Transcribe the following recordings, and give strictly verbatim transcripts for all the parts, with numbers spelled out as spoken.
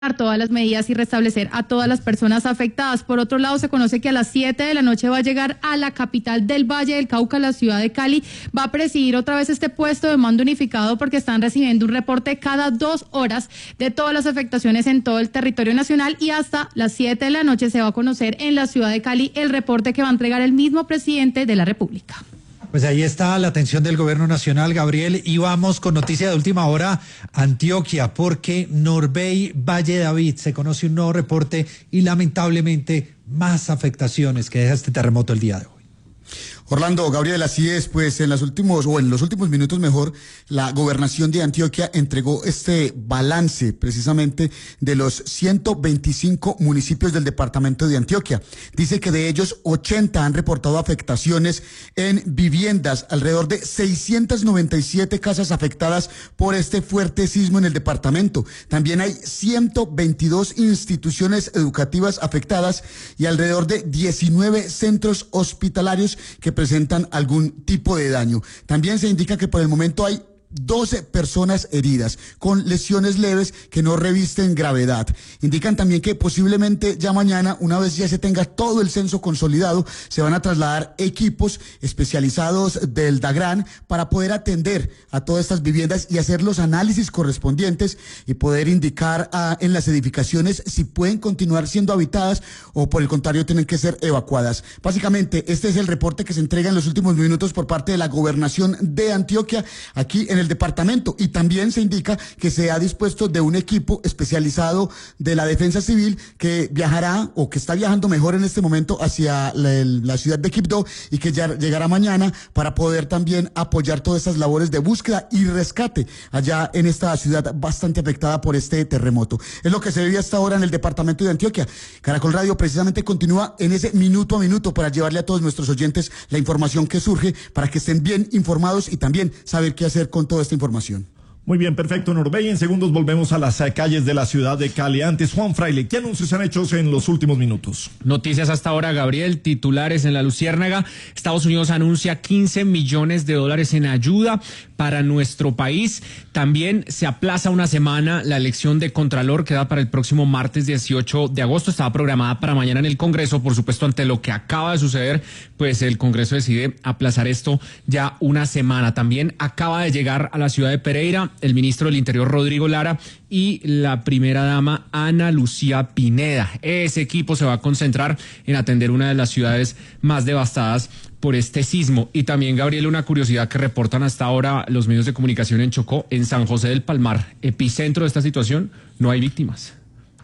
todas las medidas y restablecer a todas las personas afectadas. Por otro lado, se conoce que a las siete de la noche va a llegar a la capital del Valle del Cauca, la ciudad de Cali. Va a presidir otra vez este puesto de mando unificado porque están recibiendo un reporte cada dos horas de todas las afectaciones en todo el territorio nacional, y hasta las siete de la noche se va a conocer en la ciudad de Cali el reporte que va a entregar el mismo presidente de la República. Pues ahí está la atención del gobierno nacional, Gabriel, y vamos con noticia de última hora, Antioquia, porque Norbey Valle David se conoce un nuevo reporte y lamentablemente más afectaciones que deja este terremoto el día de hoy. Orlando, Gabriel, así es, pues en los últimos, o en los últimos minutos mejor, la gobernación de Antioquia entregó este balance precisamente de los ciento veinticinco municipios del departamento de Antioquia. Dice que de ellos ochenta han reportado afectaciones en viviendas, alrededor de seiscientas noventa y siete casas afectadas por este fuerte sismo en el departamento. También hay ciento veintidós instituciones educativas afectadas y alrededor de diecinueve centros hospitalarios que presentan algún tipo de daño. También se indica que por el momento hay doce personas heridas con lesiones leves que no revisten gravedad. Indican también que posiblemente ya mañana, una vez ya se tenga todo el censo consolidado, se van a trasladar equipos especializados del DAGRAN para poder atender a todas estas viviendas y hacer los análisis correspondientes y poder indicar a, en las edificaciones si pueden continuar siendo habitadas o por el contrario tienen que ser evacuadas. Básicamente este es el reporte que se entrega en los últimos minutos por parte de la gobernación de Antioquia aquí en el departamento, y también se indica que se ha dispuesto de un equipo especializado de la defensa civil que viajará o que está viajando mejor en este momento hacia la, la ciudad de Quibdó y que ya llegará mañana para poder también apoyar todas estas labores de búsqueda y rescate allá en esta ciudad bastante afectada por este terremoto. Es lo que se vive hasta ahora en el departamento de Antioquia. Caracol Radio precisamente continúa en ese minuto a minuto para llevarle a todos nuestros oyentes la información que surge para que estén bien informados y también saber qué hacer con toda esta información. Muy bien, perfecto, Norbey. En segundos volvemos a las eh, calles de la ciudad de Cali. Antes, Juan Fraile, ¿qué anuncios se han hecho en los últimos minutos? Noticias hasta ahora, Gabriel. Titulares en la Luciérnaga. Estados Unidos anuncia quince millones de dólares en ayuda para nuestro país. También se aplaza una semana la elección de Contralor, que da para el próximo martes dieciocho de agosto. Estaba programada para mañana en el Congreso. Por supuesto, ante lo que acaba de suceder, pues el Congreso decide aplazar esto ya una semana. También acaba de llegar a la ciudad de Pereira el ministro del Interior, Rodrigo Lara, y la primera dama, Ana Lucía Pineda. Ese equipo se va a concentrar en atender una de las ciudades más devastadas por este sismo. Y también, Gabriel, una curiosidad que reportan hasta ahora los medios de comunicación en Chocó: en San José del Palmar, epicentro de esta situación, no hay víctimas.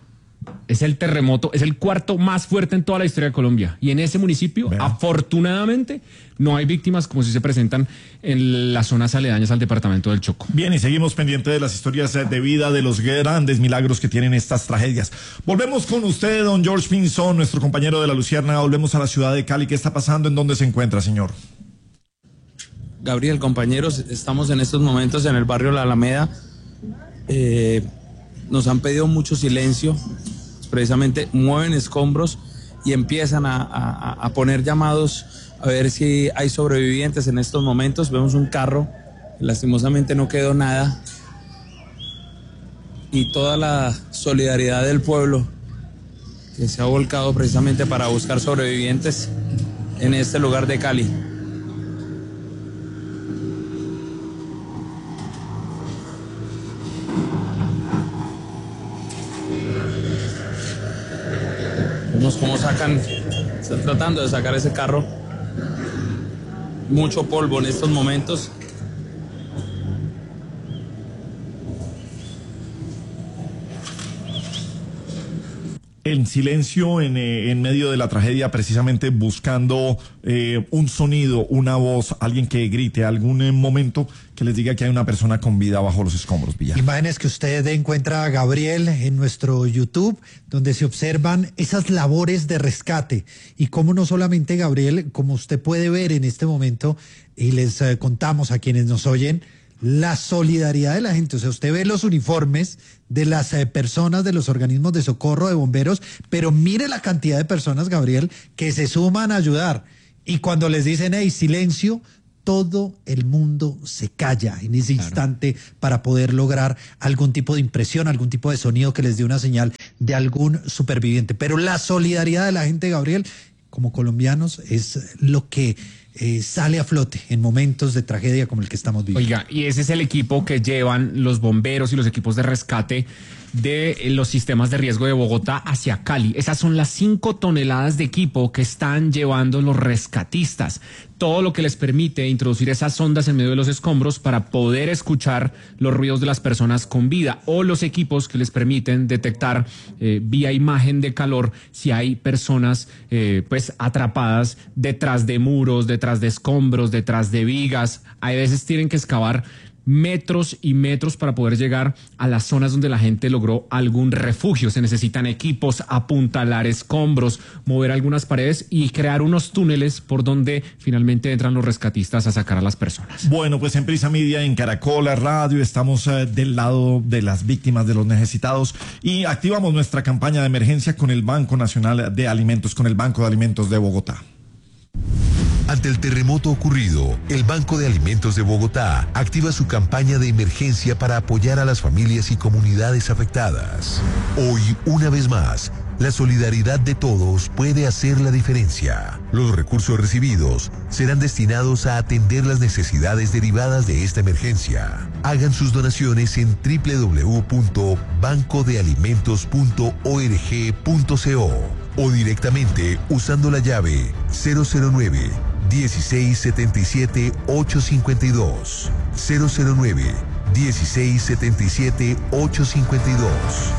Es el terremoto, es el cuarto más fuerte en toda la historia de Colombia. Y en ese municipio, Vean. afortunadamente, no hay víctimas como si se presentan en las zonas aledañas al departamento del Chocó. Bien, y seguimos pendientes de las historias de vida, de los grandes milagros que tienen estas tragedias. Volvemos con usted, don George Pinzón, nuestro compañero de la Luciérnaga. Volvemos a la ciudad de Cali. ¿Qué está pasando? ¿En dónde se encuentra, señor? Gabriel, compañeros, estamos en estos momentos en el barrio La Alameda. Eh, nos han pedido mucho silencio. Precisamente mueven escombros y empiezan a, a, a poner llamados a ver si hay sobrevivientes en estos momentos. Vemos un carro, lastimosamente no quedó nada, y toda la solidaridad del pueblo que se ha volcado precisamente para buscar sobrevivientes en este lugar de Cali. Vemos cómo sacan, están tratando de sacar ese carro. Mucho polvo en estos momentos. En silencio, en, eh, en medio de la tragedia, precisamente buscando eh, un sonido, una voz, alguien que grite, algún eh, momento que les diga que hay una persona con vida bajo los escombros, Villar. Imágenes que usted encuentra, Gabriel, en nuestro YouTube, donde se observan esas labores de rescate y cómo no solamente, Gabriel, como usted puede ver en este momento, y les eh, contamos a quienes nos oyen, la solidaridad de la gente. O sea, usted ve los uniformes de las eh, personas de los organismos de socorro, de bomberos, pero mire la cantidad de personas, Gabriel, que se suman a ayudar. Y cuando les dicen, hey, silencio, todo el mundo se calla en ese claro. instante para poder lograr algún tipo de impresión, algún tipo de sonido que les dé una señal de algún superviviente. Pero la solidaridad de la gente, Gabriel, como colombianos, es lo que eh, sale a flote en momentos de tragedia como el que estamos viviendo. Oiga, y ese es el equipo que llevan los bomberos y los equipos de rescate de los sistemas de riesgo de Bogotá hacia Cali. Esas son las cinco toneladas de equipo que están llevando los rescatistas. Todo lo que les permite introducir esas sondas en medio de los escombros para poder escuchar los ruidos de las personas con vida, o los equipos que les permiten detectar eh, vía imagen de calor si hay personas eh, pues atrapadas detrás de muros, detrás de escombros, detrás de vigas. A veces tienen que excavar metros y metros para poder llegar a las zonas donde la gente logró algún refugio. Se necesitan equipos, apuntalar escombros, mover algunas paredes y crear unos túneles por donde finalmente entran los rescatistas a sacar a las personas. Bueno, pues en Prisa Media, en Caracol Radio, estamos eh, del lado de las víctimas, de los necesitados, y activamos nuestra campaña de emergencia con el Banco Nacional de Alimentos, con el Banco de Alimentos de Bogotá. Ante el terremoto ocurrido, el Banco de Alimentos de Bogotá activa su campaña de emergencia para apoyar a las familias y comunidades afectadas. Hoy, una vez más, la solidaridad de todos puede hacer la diferencia. Los recursos recibidos serán destinados a atender las necesidades derivadas de esta emergencia. Hagan sus donaciones en doble u doble u doble u punto banco de alimentos punto org punto co o directamente usando la llave cero cero nueve, dieciséis setenta y siete, ochocientos cincuenta y dos. cero cero nueve, dieciséis setenta y siete, ochocientos cincuenta y dos.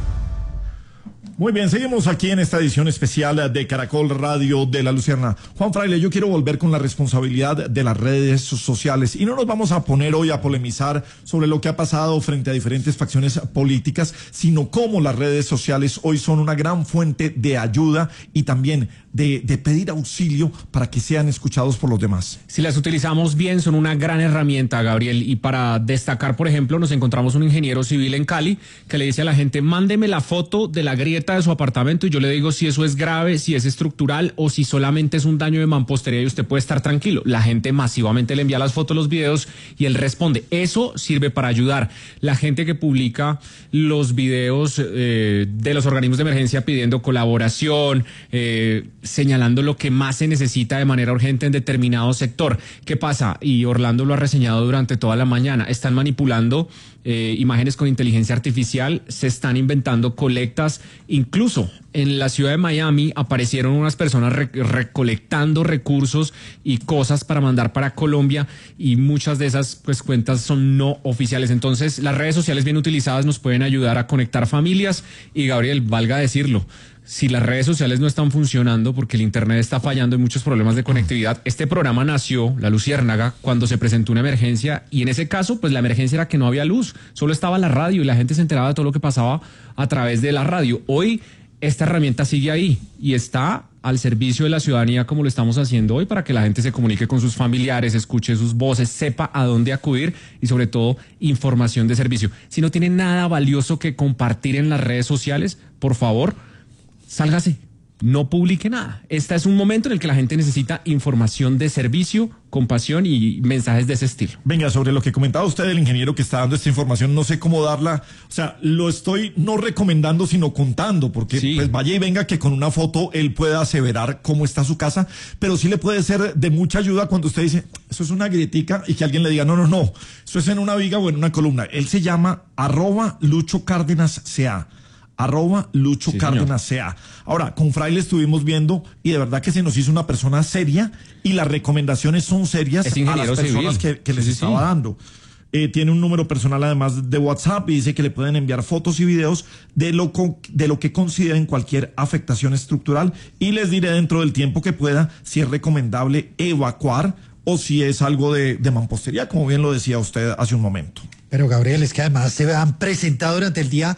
Muy bien, seguimos aquí en esta edición especial de Caracol Radio de La Lucierna. Juan Fraile, yo quiero volver con la responsabilidad de las redes sociales, y no nos vamos a poner hoy a polemizar sobre lo que ha pasado frente a diferentes facciones políticas, sino cómo las redes sociales hoy son una gran fuente de ayuda y también de, de pedir auxilio para que sean escuchados por los demás. Si las utilizamos bien, son una gran herramienta, Gabriel, y para destacar, por ejemplo, nos encontramos un ingeniero civil en Cali que le dice a la gente: mándeme la foto de la grieta de su apartamento, y yo le digo si eso es grave, si es estructural o si solamente es un daño de mampostería, y usted puede estar tranquilo. La gente masivamente le envía las fotos, los videos, y él responde. Eso sirve para ayudar. La gente que publica los videos eh, de los organismos de emergencia pidiendo colaboración, eh, señalando lo que más se necesita de manera urgente en determinado sector. ¿Qué pasa? Y Orlando lo ha reseñado durante toda la mañana. Están manipulando eh, imágenes con inteligencia artificial, se están inventando colectas. Incluso en la ciudad de Miami aparecieron unas personas re- recolectando recursos y cosas para mandar para Colombia, y muchas de esas pues cuentas son no oficiales. Entonces, las redes sociales bien utilizadas nos pueden ayudar a conectar familias. Y Gabriel, valga decirlo, si las redes sociales no están funcionando porque el internet está fallando, hay muchos problemas de conectividad. Este programa nació, La Luciérnaga, cuando se presentó una emergencia, y en ese caso, pues la emergencia era que no había luz, solo estaba la radio y la gente se enteraba de todo lo que pasaba a través de la radio. Hoy esta herramienta sigue ahí y está al servicio de la ciudadanía, como lo estamos haciendo hoy, para que la gente se comunique con sus familiares, escuche sus voces, sepa a dónde acudir y sobre todo información de servicio. Si no tiene nada valioso que compartir en las redes sociales, por favor, sálgase, no publique nada. Este es un momento en el que la gente necesita información de servicio, compasión y mensajes de ese estilo. Venga, sobre lo que comentaba usted del ingeniero que está dando esta información, no sé cómo darla, o sea, lo estoy no recomendando, sino contando, porque sí, pues vaya y venga que con una foto él pueda aseverar cómo está su casa, pero sí le puede ser de mucha ayuda cuando usted dice, eso es una grietica, y que alguien le diga, no, no, no, eso es en una viga o en una columna. Él se llama arroba Lucho Cárdenas C A. Arroba Lucho sí, Cárdenas C A. Ahora, con Fraile estuvimos viendo y de verdad que se nos hizo una persona seria, y las recomendaciones son serias a las personas civil. que, que les sí, estaba sí. dando. Eh, tiene un número personal además de WhatsApp, y dice que le pueden enviar fotos y videos de lo, de lo que consideren cualquier afectación estructural, y les diré dentro del tiempo que pueda si es recomendable evacuar o si es algo de, de mampostería, como bien lo decía usted hace un momento. Pero Gabriel, es que además se han presentado durante el día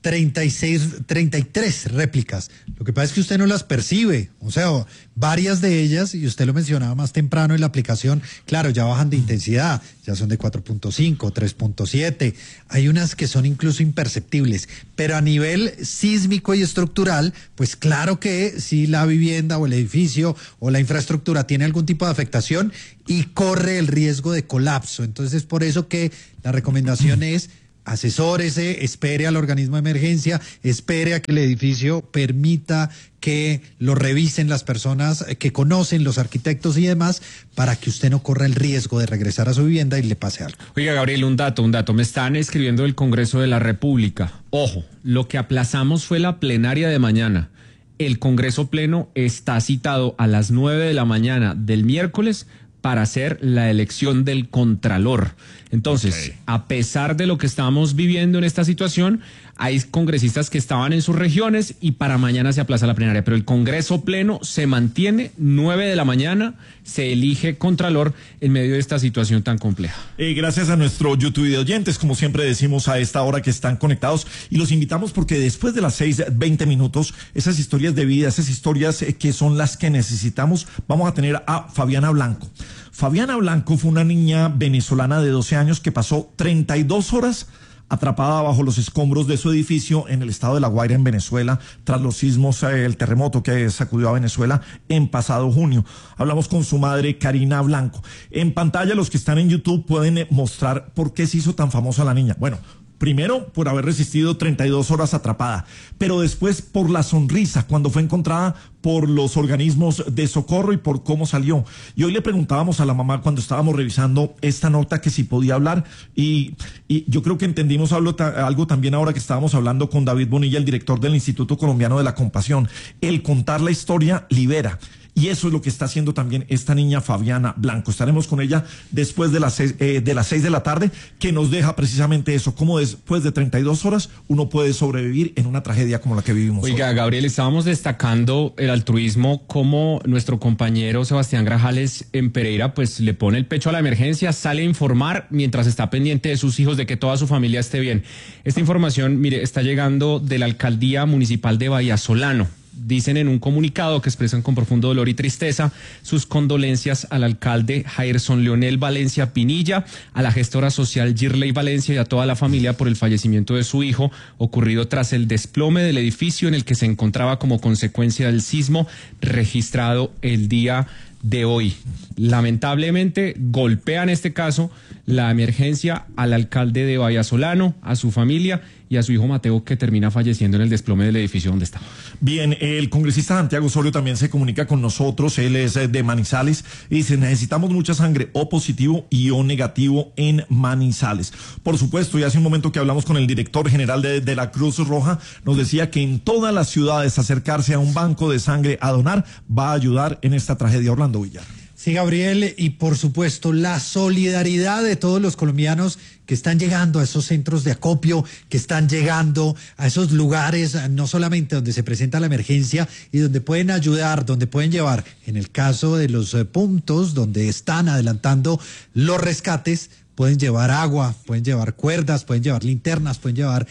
treinta y seis, treinta y tres réplicas. Lo que pasa es que usted no las percibe, o sea, varias de ellas, y usted lo mencionaba más temprano en la aplicación, claro, ya bajan de intensidad, ya son de cuatro punto cinco, tres punto siete, hay unas que son incluso imperceptibles, pero a nivel sísmico y estructural, pues claro que si la vivienda o el edificio o la infraestructura tiene algún tipo de afectación y corre el riesgo de colapso. Entonces, por eso que la recomendación es: asesórese, espere al organismo de emergencia, espere a que el edificio permita que lo revisen las personas que conocen, los arquitectos y demás, para que usted no corra el riesgo de regresar a su vivienda y le pase algo. Oiga, Gabriel, un dato, un dato. Me están escribiendo del Congreso de la República. Ojo, lo que aplazamos fue la plenaria de mañana. El Congreso Pleno está citado a las nueve de la mañana del miércoles para hacer la elección del Contralor. Entonces, okay, a pesar de lo que estamos viviendo en esta situación, hay congresistas que estaban en sus regiones y para mañana se aplaza la plenaria, pero el Congreso Pleno se mantiene, nueve de la mañana, se elige Contralor en medio de esta situación tan compleja. Eh, gracias a nuestro YouTube de oyentes, como siempre decimos a esta hora que están conectados, y los invitamos porque después de las seis, veinte minutos, esas historias de vida, esas historias eh, que son las que necesitamos, vamos a tener a Fabiana Blanco. Fabiana Blanco fue una niña venezolana de doce años que pasó treinta y dos horas atrapada bajo los escombros de su edificio en el estado de La Guaira, en Venezuela, tras los sismos, eh, el terremoto que sacudió a Venezuela en pasado junio. Hablamos con su madre, Karina Blanco. En pantalla, los que están en YouTube pueden eh, mostrar por qué se hizo tan famosa la niña. Bueno, primero, por haber resistido treinta y dos horas atrapada, pero después por la sonrisa cuando fue encontrada por los organismos de socorro y por cómo salió. Y hoy le preguntábamos a la mamá cuando estábamos revisando esta nota que si podía hablar, y, y yo creo que entendimos algo, algo también ahora que estábamos hablando con David Bonilla, el director del Instituto Colombiano de la Compasión. El contar la historia libera. Y eso es lo que está haciendo también esta niña Fabiana Blanco. Estaremos con ella después de las seis, eh, de las seis de la tarde, que nos deja precisamente eso, cómo después de treinta y dos horas uno puede sobrevivir en una tragedia como la que vivimos. Oiga, hoy. Gabriel, estábamos destacando el altruismo, como nuestro compañero Sebastián Grajales en Pereira pues le pone el pecho a la emergencia, sale a informar mientras está pendiente de sus hijos, de que toda su familia esté bien. Esta información, mire, está llegando de la Alcaldía Municipal de Vallasolano. Dicen en un comunicado que expresan con profundo dolor y tristeza sus condolencias al alcalde Jairson Leonel Valencia Pinilla, a la gestora social Girley Valencia y a toda la familia por el fallecimiento de su hijo, ocurrido tras el desplome del edificio en el que se encontraba como consecuencia del sismo registrado el día de hoy. Lamentablemente golpea en este caso la emergencia al alcalde de Vallasolano, a su familia y a su hijo Mateo, que termina falleciendo en el desplome del edificio donde está. Bien, el congresista Santiago Osorio también se comunica con nosotros, él es de Manizales, y dice: necesitamos mucha sangre, O positivo y O negativo en Manizales. Por supuesto, y hace un momento que hablamos con el director general de, de la Cruz Roja, nos decía que en todas las ciudades acercarse a un banco de sangre a donar va a ayudar en esta tragedia. Orlando Villar. Sí, Gabriel, y por supuesto la solidaridad de todos los colombianos que están llegando a esos centros de acopio, que están llegando a esos lugares, no solamente donde se presenta la emergencia y donde pueden ayudar, donde pueden llevar, en el caso de los eh, puntos donde están adelantando los rescates, pueden llevar agua, pueden llevar cuerdas, pueden llevar linternas, pueden llevar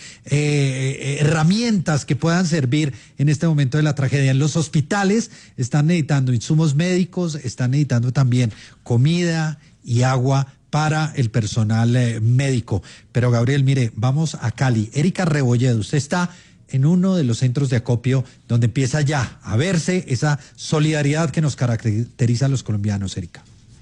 eh, herramientas que puedan servir en este momento de la tragedia. En los hospitales están necesitando insumos médicos, están necesitando también comida y agua para el personal eh, médico. Pero Gabriel, mire, vamos a Cali. Erika Rebolledo, usted está en uno de los centros de acopio donde empieza ya a verse esa solidaridad que nos caracteriza a los colombianos, Erika.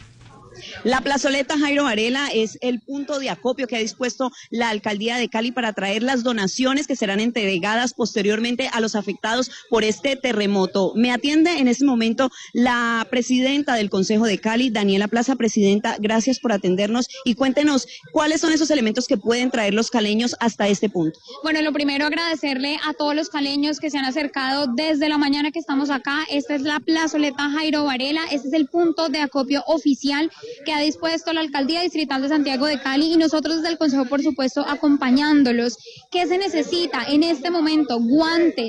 La plazoleta Jairo Varela es el punto de acopio que ha dispuesto la alcaldía de Cali para traer las donaciones que serán entregadas posteriormente a los afectados por este terremoto. Me atiende en este momento la presidenta del Consejo de Cali, Daniela Plaza. Presidenta, gracias por atendernos y cuéntenos cuáles son esos elementos que pueden traer los caleños hasta este punto. Bueno, lo primero, agradecerle a todos los caleños que se han acercado desde la mañana que estamos acá. Esta es la plazoleta Jairo Varela, este es el punto de acopio oficial que ha dispuesto la Alcaldía Distrital de Santiago de Cali y nosotros desde el Consejo, por supuesto, acompañándolos. ¿Qué se necesita en este momento? Guantes,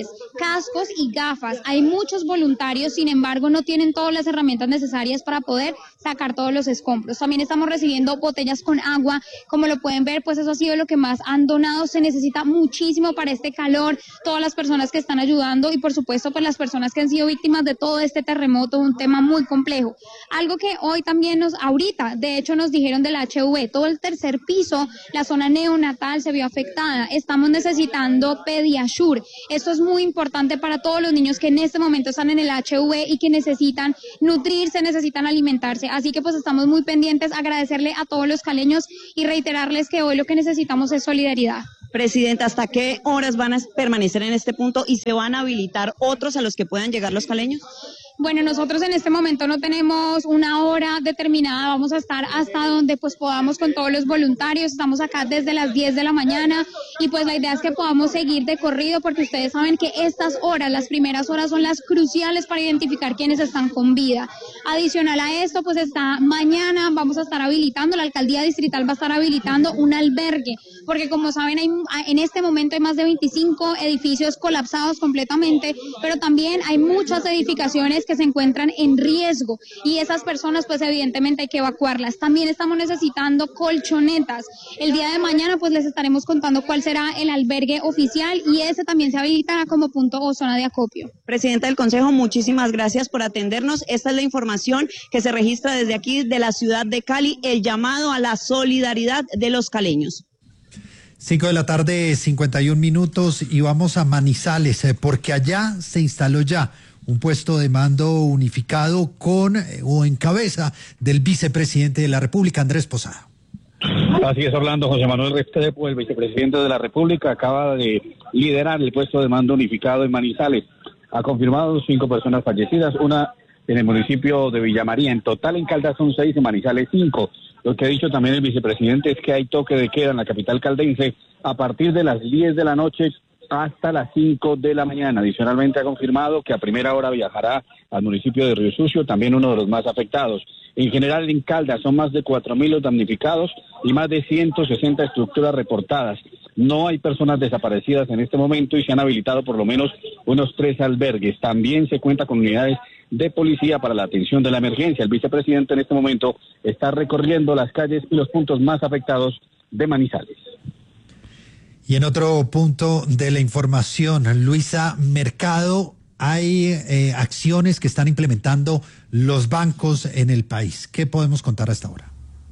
cascos y gafas. Hay muchos voluntarios, sin embargo, no tienen todas las herramientas necesarias para poder sacar todos los escombros. También estamos recibiendo botellas con agua. Como lo pueden ver, pues eso ha sido lo que más han donado. Se necesita muchísimo para este calor. Todas las personas que están ayudando y, por supuesto, pues las personas que han sido víctimas de todo este terremoto, un tema muy complejo. Algo que hoy también nos, ahorita, de hecho, nos dijeron del H U V, todo el tercer piso, la zona neonatal se vio afectada. Estamos necesitando Pediasure. Esto es muy importante para todos los niños que en este momento están en el H U V y que necesitan nutrirse, necesitan alimentarse. Así que pues estamos muy pendientes, agradecerle a todos los caleños y reiterarles que hoy lo que necesitamos es solidaridad. Presidenta, ¿hasta qué horas van a permanecer en este punto y se van a habilitar otros a los que puedan llegar los caleños? Bueno, nosotros en este momento no tenemos una hora determinada, vamos a estar hasta donde pues podamos con todos los voluntarios, estamos acá desde las diez de la mañana y pues la idea es que podamos seguir de corrido porque ustedes saben que estas horas, las primeras horas son las cruciales para identificar quiénes están con vida. Adicional a esto, pues está mañana vamos a estar habilitando, la alcaldía distrital va a estar habilitando un albergue, porque como saben hay, en este momento hay más de veinticinco edificios colapsados completamente, pero también hay muchas edificaciones que se encuentran en riesgo y esas personas pues evidentemente hay que evacuarlas. También estamos necesitando colchonetas. El día de mañana pues les estaremos contando cuál será el albergue oficial y ese también se habilitará como punto o zona de acopio. Presidenta del Consejo, muchísimas gracias por atendernos. Esta es la información que se registra desde aquí de la ciudad de Cali, el llamado a la solidaridad de los caleños. Cinco de la tarde, cincuenta y un minutos y vamos a Manizales, eh, porque allá se instaló ya un puesto de mando unificado con eh, o en cabeza del vicepresidente de la República, Andrés Posada. Así es, Orlando. José Manuel Restrepo, el vicepresidente de la República, acaba de liderar el puesto de mando unificado en Manizales. Ha confirmado cinco personas fallecidas, una en el municipio de Villa María. En total en Caldas son seis, en Manizales cinco. Lo que ha dicho también el vicepresidente es que hay toque de queda en la capital caldense a partir de las diez de la noche hasta las cinco de la mañana. Adicionalmente ha confirmado que a primera hora viajará al municipio de Río Sucio, también uno de los más afectados. En general en Caldas son más de cuatro mil los damnificados y más de ciento sesenta estructuras reportadas. No hay personas desaparecidas en este momento y se han habilitado por lo menos unos tres albergues. También se cuenta con unidades de policía para la atención de la emergencia. El vicepresidente en este momento está recorriendo las calles y los puntos más afectados de Manizales. Y en otro punto de la información, Luisa Mercado, hay eh, acciones que están implementando los bancos en el país. ¿Qué podemos contar hasta ahora?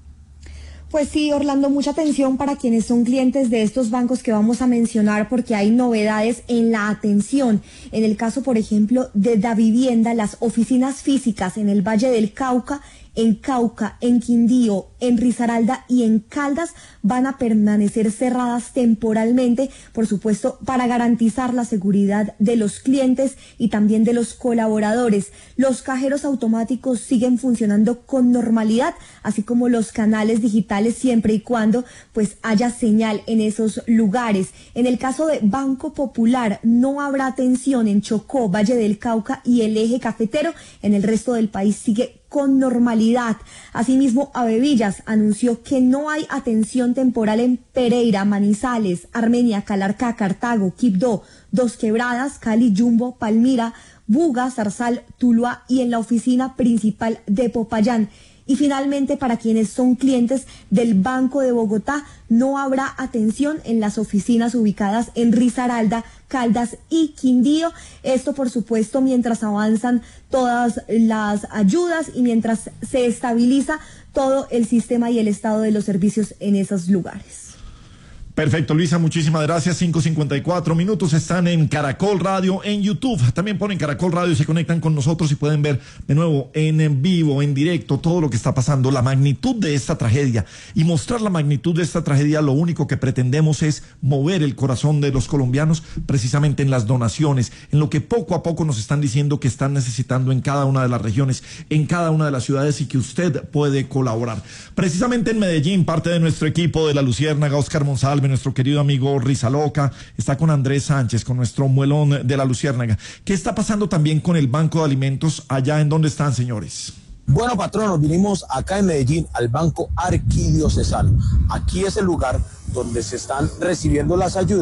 Pues sí, Orlando, mucha atención para quienes son clientes de estos bancos que vamos a mencionar porque hay novedades en la atención. En el caso, por ejemplo, de Davivienda, las oficinas físicas en el Valle del Cauca, en Cauca, en Quindío, en Risaralda y en Caldas van a permanecer cerradas temporalmente, por supuesto, para garantizar la seguridad de los clientes y también de los colaboradores. Los cajeros automáticos siguen funcionando con normalidad, así como los canales digitales siempre y cuando pues haya señal en esos lugares. En el caso de Banco Popular no habrá atención en Chocó, Valle del Cauca y el Eje Cafetero. En el resto del país sigue con normalidad. Asimismo, Avevillas anunció que no hay atención temporal en Pereira, Manizales, Armenia, Calarcá, Cartago, Quibdó, Dos Quebradas, Cali, Jumbo, Palmira, Buga, Zarzal, Tuluá y en la oficina principal de Popayán. Y finalmente, para quienes son clientes del Banco de Bogotá, no habrá atención en las oficinas ubicadas en Risaralda, Caldas y Quindío. Esto, por supuesto, mientras avanzan todas las ayudas y mientras se estabiliza todo el sistema y el estado de los servicios en esos lugares. Perfecto, Luisa, muchísimas gracias. cinco cincuenta y cuatro minutos, están en Caracol Radio, en YouTube. También ponen Caracol Radio y se conectan con nosotros y pueden ver de nuevo en vivo, en directo, todo lo que está pasando, la magnitud de esta tragedia. Y mostrar la magnitud de esta tragedia, lo único que pretendemos es mover el corazón de los colombianos precisamente en las donaciones, en lo que poco a poco nos están diciendo que están necesitando en cada una de las regiones, en cada una de las ciudades y que usted puede colaborar. Precisamente en Medellín, parte de nuestro equipo de La Luciérnaga, Oscar Monsalve, nuestro querido amigo Rizaloca, está con Andrés Sánchez, con nuestro muelón de La Luciérnaga. ¿Qué está pasando también con el Banco de Alimentos allá en donde están, señores? Bueno, patrón, nos vinimos acá en Medellín al Banco Arquidiocesano. Aquí es el lugar donde se están recibiendo las ayudas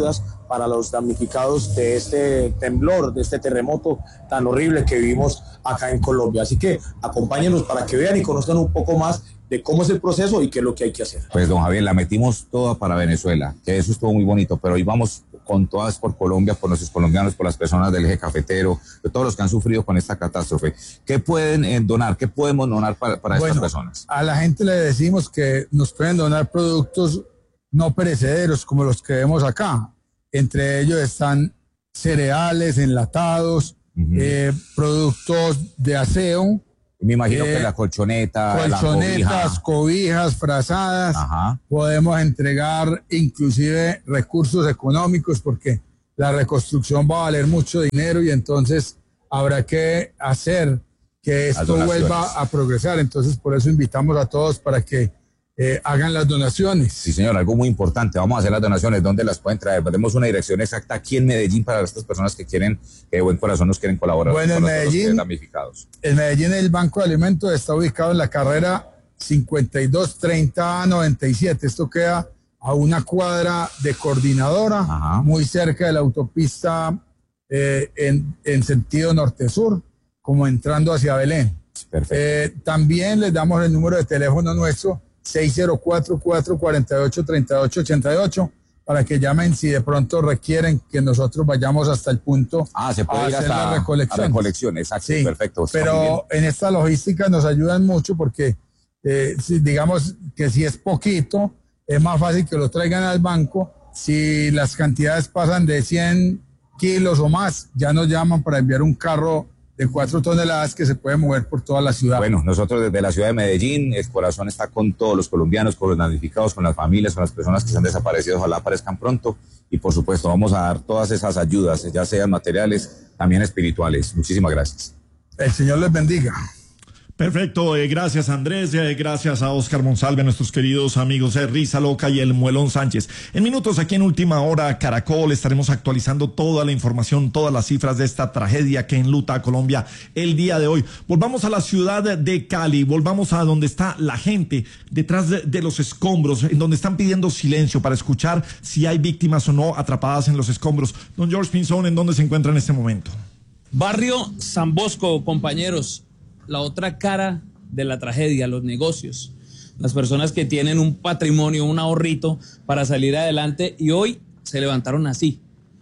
para los damnificados de este temblor, de este terremoto tan horrible que vivimos acá en Colombia. Así que acompáñenos para que vean y conozcan un poco más de cómo es el proceso y qué es lo que hay que hacer. Pues don Javier, la metimos toda para Venezuela, que eso estuvo muy bonito, pero hoy vamos con todas por Colombia, por nuestros colombianos, por las personas del eje cafetero, de todos los que han sufrido con esta catástrofe. ¿Qué pueden eh, donar? ¿Qué podemos donar para, para bueno, estas personas? A la gente le decimos que nos pueden donar productos no perecederos como los que vemos acá. Entre ellos están cereales, enlatados, uh-huh. eh, productos de aseo. Me imagino eh, que la colchoneta, colchonetas, la cobija. cobijas, frazadas. Ajá. Podemos entregar inclusive recursos económicos porque la reconstrucción va a valer mucho dinero y entonces habrá que hacer que esto vuelva a progresar. Entonces por eso invitamos a todos para que Eh, hagan las donaciones. Sí, señor, algo muy importante. Vamos a hacer las donaciones. ¿Dónde las pueden traer? Tenemos una dirección exacta aquí en Medellín para estas personas que quieren, que de buen corazón nos quieren colaborar. Bueno, en Medellín, damnificados. en Medellín el Banco de Alimentos está ubicado en la carrera cincuenta y dos treinta noventa y siete. Esto queda a una cuadra de Coordinadora, Ajá. muy cerca de la autopista eh, en, en sentido norte-sur, como entrando hacia Belén. Perfecto. Eh, también les damos el número de teléfono nuestro, seis cero cuatro, cuatro cuatro ocho, tres ocho ocho ocho, para que llamen si de pronto requieren que nosotros vayamos hasta el punto ah, se puede a ir hacer hasta la recolección. A recolección, exacto, sí, perfecto. Pero en esta logística nos ayudan mucho porque eh, si, digamos que si es poquito, es más fácil que lo traigan al banco. Si las cantidades pasan de cien kilos o más, ya nos llaman para enviar un carro de cuatro toneladas que se puede mover por toda la ciudad. Bueno, nosotros desde la ciudad de Medellín, el corazón está con todos los colombianos, con los damnificados, con las familias, con las personas que se han desaparecido, ojalá aparezcan pronto y por supuesto vamos a dar todas esas ayudas, ya sean materiales, también espirituales. Muchísimas gracias. El Señor les bendiga. Perfecto, eh, gracias Andrés, eh, gracias a Oscar Monsalve, a nuestros queridos amigos de Risa Loca y el Muelón Sánchez. En minutos aquí en Última Hora Caracol estaremos actualizando toda la información, todas las cifras de esta tragedia que enluta a Colombia el día de hoy. Volvamos a la ciudad de Cali, volvamos a donde está la gente detrás de, de los escombros, en donde están pidiendo silencio para escuchar si hay víctimas o no atrapadas en los escombros. Don George Pinzón, ¿en dónde se encuentra en este momento? Barrio San Bosco, compañeros. La otra cara de la tragedia, los negocios, las personas que tienen un patrimonio, un ahorrito para salir adelante y hoy se levantaron así.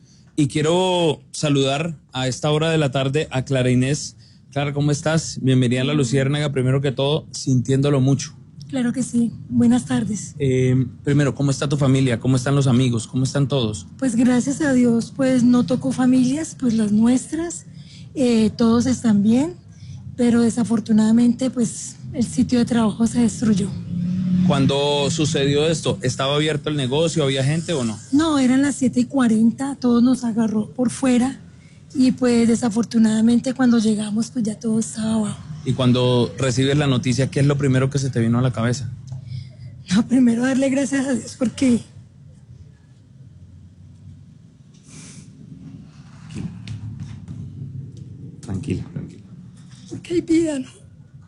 Y quiero saludar a esta hora de la tarde a Clara Inés. Clara, ¿cómo estás? Bienvenida a La Luciérnaga, primero que todo, sintiéndolo mucho. Claro que sí, buenas tardes. Eh, primero, ¿cómo está tu familia? ¿Cómo están los amigos? ¿Cómo están todos? Pues gracias a Dios, pues no tocó familias, pues las nuestras, eh, todos están bien. Pero desafortunadamente pues el sitio de trabajo se destruyó. Cuando sucedió esto, ¿estaba abierto el negocio? ¿Había gente o no? No, eran las siete y cuarenta, todo nos agarró por fuera y pues desafortunadamente cuando llegamos pues ya todo estaba abajo. Y cuando recibes la noticia, ¿qué es lo primero que se te vino a la cabeza? No, primero darle gracias a Dios porque... Tranquila, tranquila. Porque hay vida, ¿no?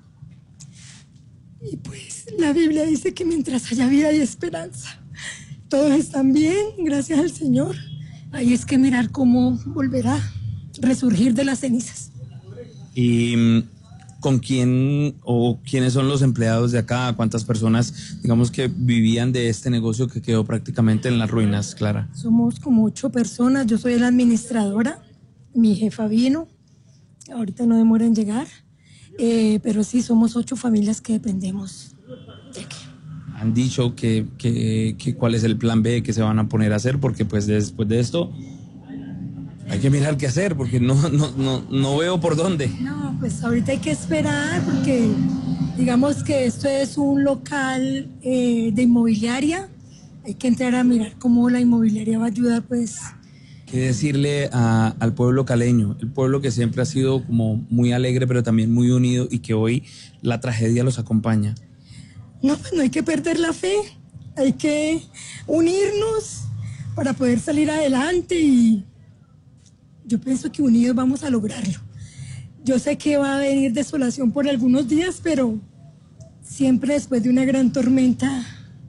Y pues la Biblia dice que mientras haya vida hay esperanza. Todos están bien, gracias al Señor. Ahí es que mirar cómo volverá a resurgir de las cenizas. ¿Y con quién o quiénes son los empleados de acá? ¿Cuántas personas, digamos, que vivían de este negocio que quedó prácticamente en las ruinas, Clara? Somos como ocho personas, yo soy la administradora, mi jefa vino. Ahorita no demora en llegar, eh, pero sí somos ocho familias que dependemos de aquí. Han dicho que, que, que cuál es el plan B que se van a poner a hacer, porque pues después de esto hay que mirar qué hacer, porque no, no, no, no veo por dónde. No, pues ahorita hay que esperar, porque digamos que esto es un local eh, de inmobiliaria, hay que entrar a mirar cómo la inmobiliaria va a ayudar pues... ¿Qué decirle a, al pueblo caleño? El pueblo que siempre ha sido como muy alegre, pero también muy unido y que hoy la tragedia los acompaña. No, pues no hay que perder la fe, hay que unirnos para poder salir adelante y yo pienso que unidos vamos a lograrlo. Yo sé que va a venir desolación por algunos días, pero siempre después de una gran tormenta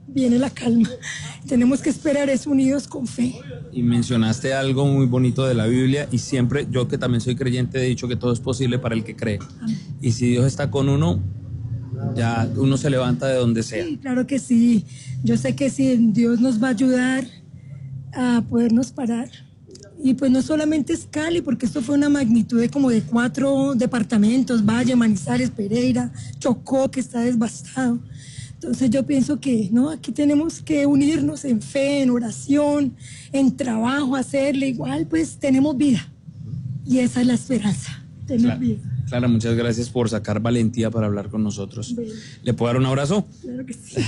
viene la calma. Tenemos que esperar es unidos con fe. Y mencionaste algo muy bonito de la Biblia y siempre, yo que también soy creyente, he dicho que todo es posible para el que cree. Y si Dios está con uno, ya uno se levanta de donde sea. Sí, claro que sí. Yo sé que sí, Dios nos va a ayudar a podernos parar. Y pues no solamente es Cali, porque esto fue una magnitud de como de cuatro departamentos, Valle, Manizales, Pereira, Chocó, que está devastado. Entonces yo pienso que no, aquí tenemos que unirnos en fe, en oración, en trabajo, hacerle igual, pues tenemos vida. Y esa es la esperanza, tener Clara, vida. Clara, muchas gracias por sacar valentía para hablar con nosotros. Bueno. ¿Le puedo dar un abrazo? Claro que sí.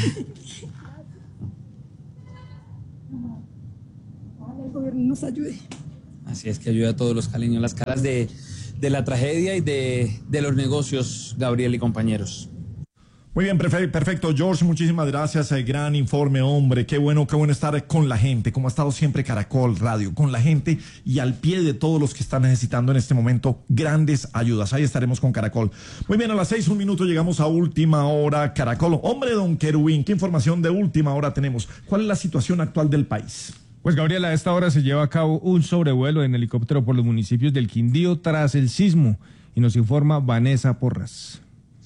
Ojalá el gobierno nos ayude. Así es, que ayuda a todos los caleños, las caras de, de la tragedia y de, de los negocios, Gabriel y compañeros. Muy bien, perfecto, George, muchísimas gracias, eh, gran informe, hombre, qué bueno, qué bueno estar con la gente, como ha estado siempre Caracol Radio, con la gente y al pie de todos los que están necesitando en este momento grandes ayudas, ahí estaremos con Caracol. Muy bien, a las seis, un minuto, llegamos a última hora, Caracol. Hombre, don Querubín, ¿qué información de última hora tenemos? ¿Cuál es la situación actual del país? Pues Gabriela, a esta hora se lleva a cabo un sobrevuelo en helicóptero por los municipios del Quindío tras el sismo y nos informa Vanessa Porras.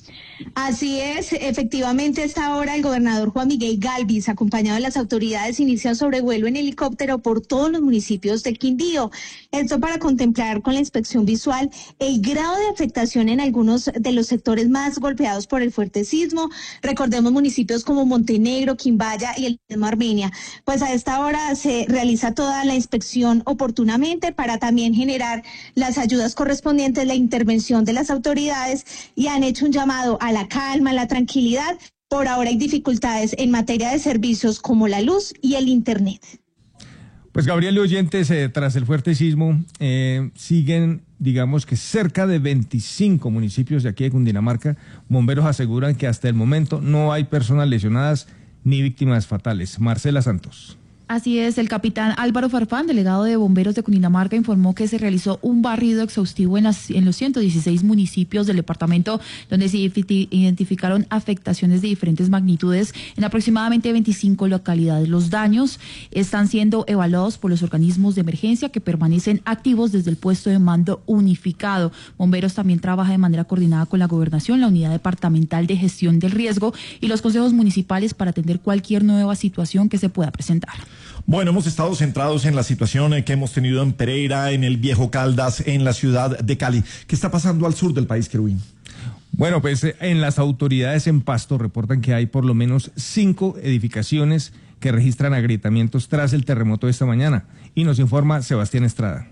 Así es, efectivamente, a esta hora el gobernador Juan Miguel Gálvez, acompañado de las autoridades, inicia un sobrevuelo en helicóptero por todos los municipios del Quindío. Esto para contemplar con la inspección visual el grado de afectación en algunos de los sectores más golpeados por el fuerte sismo. Recordemos municipios como Montenegro, Quimbaya y el mismo Armenia. Pues a esta hora se realiza toda la inspección oportunamente para también generar las ayudas correspondientes, la intervención de las autoridades, y han hecho un llamado a a la calma, a la tranquilidad. Por ahora hay dificultades en materia de servicios como la luz y el internet. Pues Gabriel y oyentes, eh, tras el fuerte sismo, eh, siguen, digamos que cerca de veinticinco municipios de aquí de Cundinamarca. Bomberos aseguran que hasta el momento no hay personas lesionadas ni víctimas fatales. Marcela Santos. Así es, el capitán Álvaro Farfán, delegado de bomberos de Cundinamarca, informó que se realizó un barrido exhaustivo en, las, en los ciento dieciséis municipios del departamento, donde se identificaron afectaciones de diferentes magnitudes en aproximadamente veinticinco localidades. Los daños están siendo evaluados por los organismos de emergencia que permanecen activos desde el puesto de mando unificado. Bomberos también trabaja de manera coordinada con la gobernación, la unidad departamental de gestión del riesgo y los consejos municipales para atender cualquier nueva situación que se pueda presentar. Bueno, hemos estado centrados en la situación que hemos tenido en Pereira, en el Viejo Caldas, en la ciudad de Cali. ¿Qué está pasando al sur del país, Querubín? Bueno, pues en las autoridades en Pasto reportan que hay por lo menos cinco edificaciones que registran agrietamientos tras el terremoto de esta mañana. Y nos informa Sebastián Estrada.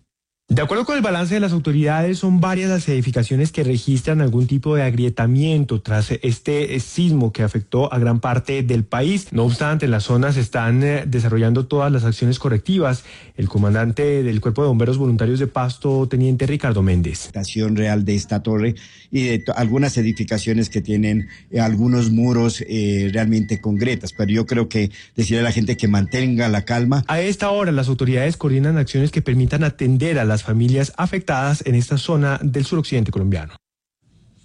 De acuerdo con el balance de las autoridades, son varias las edificaciones que registran algún tipo de agrietamiento tras este sismo que afectó a gran parte del país. No obstante, en las zonas están eh, desarrollando todas las acciones correctivas. El comandante del Cuerpo de Bomberos Voluntarios de Pasto, teniente Ricardo Méndez. La situación real de esta torre y de algunas edificaciones que tienen eh, algunos muros eh, realmente con grietas, pero yo creo que decirle a la gente que mantenga la calma. A esta hora, las autoridades coordinan acciones que permitan atender a las familias afectadas en esta zona del suroccidente colombiano.